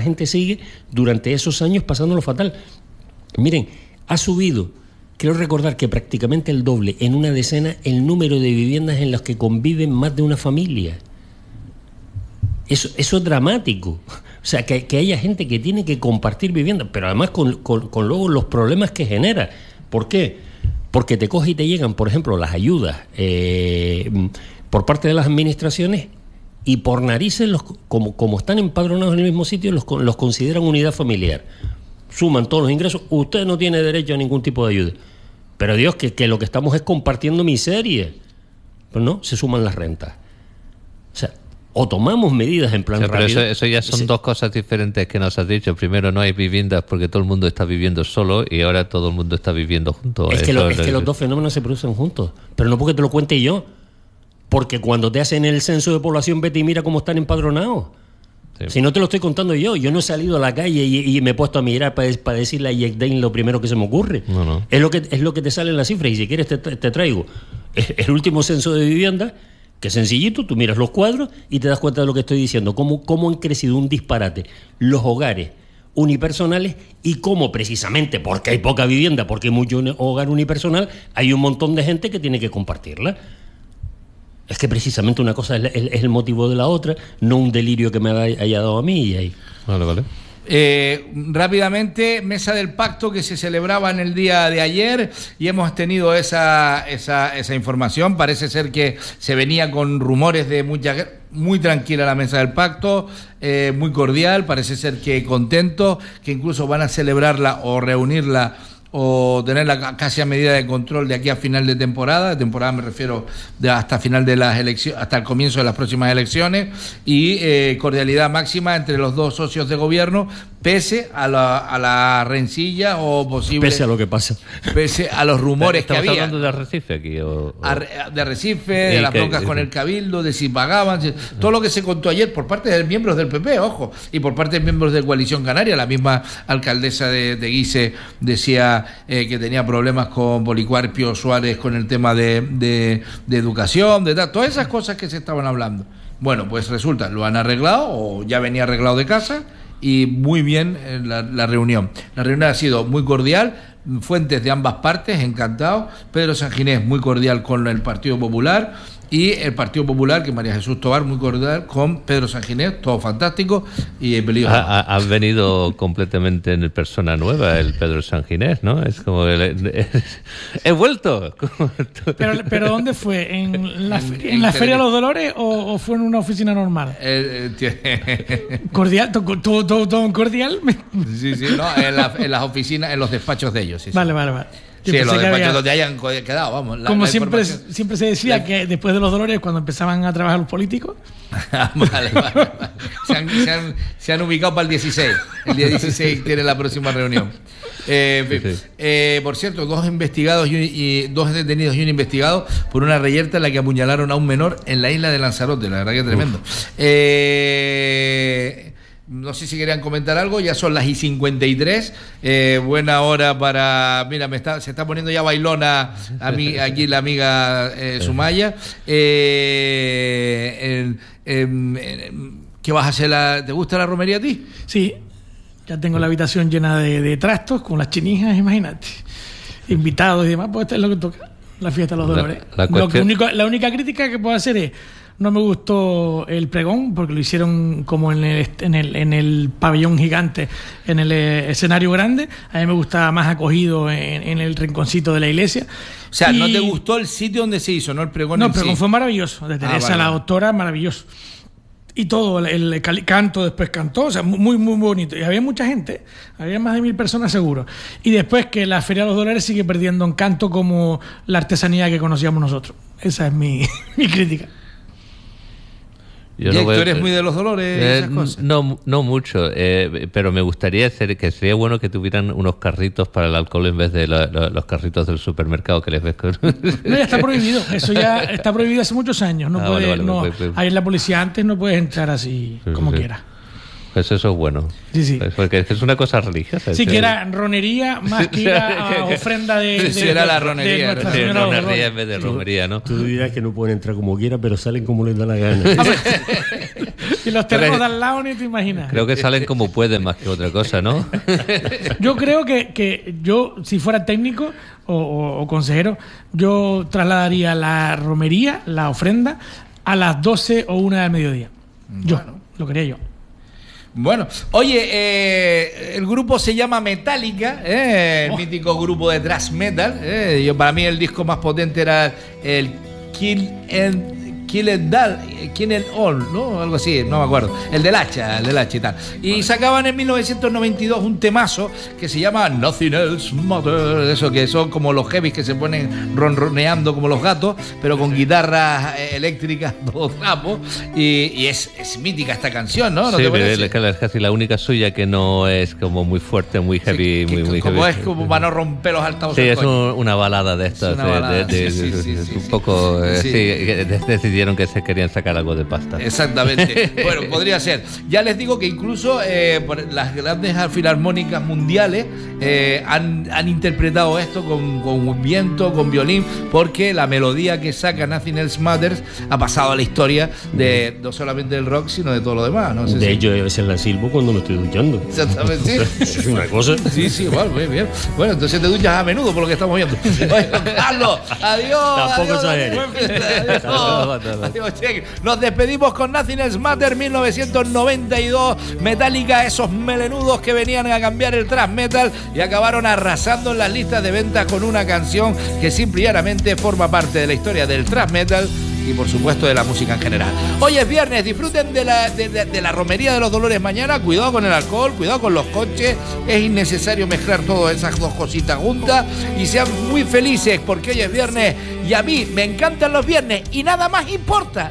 gente sigue durante esos años pasándolo fatal. Miren, ha subido, creo recordar que prácticamente el doble, en una decena, el número de viviendas en las que conviven más de una familia. Eso es dramático. O sea, que haya gente que tiene que compartir vivienda, pero además con luego los problemas que genera. ¿Por qué? Porque te coge y te llegan, por ejemplo, las ayudas por parte de las administraciones y por narices, como están empadronados en el mismo sitio, los consideran unidad familiar. Suman todos los ingresos, usted no tiene derecho a ningún tipo de ayuda. Pero Dios, que lo que estamos es compartiendo miseria. Pero no, se suman las rentas. O sea, o tomamos medidas en plan rápido. Pero eso ya son dos cosas diferentes que nos has dicho. Primero, no hay viviendas porque todo el mundo está viviendo solo, y ahora todo el mundo está viviendo juntos. Es que los dos fenómenos se producen juntos. Pero no porque te lo cuente yo. Porque cuando te hacen el censo de población, vete y mira cómo están empadronados. Sí. Si no te lo estoy contando yo no he salido a la calle y me he puesto a mirar para decirle a Jack Dane lo primero que se me ocurre. No. Es lo que te sale en la cifra, y si quieres te traigo el último censo de vivienda, que es sencillito, tú miras los cuadros y te das cuenta de lo que estoy diciendo, cómo han crecido un disparate los hogares unipersonales, y cómo precisamente porque hay poca vivienda, porque hay mucho hogar unipersonal, hay un montón de gente que tiene que compartirla. Es que precisamente una cosa es el motivo de la otra, no un delirio que me haya dado a mí. Y ahí. Vale. Rápidamente, mesa del pacto que se celebraba en el día de ayer, y hemos tenido esa información. Parece ser que se venía con rumores de muy tranquila la mesa del pacto, muy cordial, parece ser que contento, que incluso van a celebrarla o reunirla o tenerla casi a medida de control de aquí a final de temporada me refiero hasta final de las elecciones, hasta el comienzo de las próximas elecciones, y cordialidad máxima entre los dos socios de gobierno, pese a la rencilla o posible... Pese a lo que pasa. Pese a los rumores que había. ¿Estamos hablando de Arrecife aquí? De Arrecife, de las broncas con el Cabildo, de si pagaban, todo lo que se contó ayer por parte de miembros del PP, ojo, y por parte de miembros de Coalición Canaria. La misma alcaldesa de Guise decía que tenía problemas con Policarpio Suárez con el tema de educación, todas esas cosas que se estaban hablando. Bueno, pues resulta, lo han arreglado, o ya venía arreglado de casa, y muy bien la reunión. La reunión ha sido muy cordial, fuentes de ambas partes, encantado. Pedro Sanginés muy cordial con el Partido Popular, y el Partido Popular, que María Jesús Tobar, muy cordial con Pedro Sanginés, todo fantástico y peligro. Ha venido completamente en persona nueva el Pedro Sanginés, ¿no? Es como he vuelto. Pero ¿dónde fue? ¿En la Feria de los Dolores o fue en una oficina normal? Cordial, todo cordial. Sí, no, en las oficinas, en los despachos de ellos. Sí. Vale. Sí, los despachos donde hayan quedado, vamos. Como siempre se decía, que después de los Dolores, cuando empezaban a trabajar los políticos... Vale. Se han ubicado para el 16. El día 16 tiene la próxima reunión. Por cierto, dos investigados dos detenidos y un investigado por una reyerta en la que apuñalaron a un menor en la isla de Lanzarote. La verdad que tremendo. No sé si querían comentar algo. Ya son las 53. Buena hora para... Mira, se está poniendo ya bailona aquí la amiga Sumaya. ¿Qué vas a hacer? ¿Te gusta la romería a ti? Sí. Ya tengo la habitación llena de trastos con las chinijas, imagínate. Invitados y demás. Pues esto es lo que toca. La fiesta de los Dolores. La única crítica que puedo hacer es... No me gustó el pregón porque lo hicieron como en el pabellón gigante, en el escenario grande. A mí me gustaba más acogido en el rinconcito de la iglesia. O sea, ¿no te gustó el sitio donde se hizo, no el pregón? No, el pregón fue maravilloso. De Teresa, la doctora, maravilloso. Y todo, el canto después cantó, o sea, muy, muy bonito. Y había mucha gente, había más de 1.000 personas seguro. Y después que la Feria de los Dolores sigue perdiendo encanto como la artesanía que conocíamos nosotros. Esa es mi crítica. ¿Tú eres muy de los Dolores? Esas cosas? No mucho, pero me gustaría hacer que sería bueno que tuvieran unos carritos para el alcohol en vez de los carritos del supermercado que les ves con... No, ya está prohibido, eso ya está prohibido hace muchos años. Ahí en la policía antes no puedes entrar así como quieras. Pues eso es bueno. Sí, sí. Pues porque es una cosa religiosa. Sí, que era ronería más que era ofrenda de... Sí, era la ronería. Ronería en vez de romería, ¿no? Tú dirás que no pueden entrar como quieran, pero salen como les da la gana. Y los terrenos de al lado ni te imaginas. Creo que salen como pueden más que otra cosa, ¿no? Yo creo que yo, si fuera técnico o consejero, yo trasladaría la romería, la ofrenda, a las 12 o 1 del mediodía. Yo, lo quería yo. Bueno, oye, el grupo se llama Metallica, el mítico grupo de thrash metal. Para mí el disco más potente era el Kill It All, ¿no? Algo así, no me acuerdo. El del hacha y tal. Y sacaban en 1992 un temazo que se llama Nothing Else Matters. Eso que son como los heavies que se ponen ronroneando como los gatos, pero con guitarras eléctricas, todo trapo. Y es mítica esta canción, ¿no? ¿No sí, te parece? Es casi la única suya que no es como muy fuerte, muy heavy. Sí, muy como heavy. es como para no romper los altavoces. Sí, es una balada de estas. Un poco. Decidieron que se querían sacar algo de pasta. Exactamente. Bueno, podría ser. Ya les digo que incluso las grandes filarmónicas mundiales han interpretado esto con viento, con violín, porque la melodía que saca Nothing Else Matters ha pasado a la historia de no solamente del rock, sino de todo lo demás. No sé de hecho, a veces la silbo cuando me estoy duchando. Exactamente. Es una cosa. Sí, bueno, muy bien. Bueno, entonces te duchas a menudo por lo que estamos viendo. Bueno, Carlos, adiós. Tampoco adiós, adiós. Nos despedimos con Nothing Else Matters 1992. Metallica, esos melenudos que venían a cambiar el thrash metal y acabaron arrasando en las listas de ventas con una canción que simple y llanamente forma parte de la historia del thrash metal y por supuesto de la música en general. Hoy es viernes, disfruten de la romería de los Dolores mañana. Cuidado con el alcohol, cuidado con los coches. Es innecesario mezclar todas esas dos cositas juntas y sean muy felices porque hoy es viernes y a mí me encantan los viernes y nada más importa.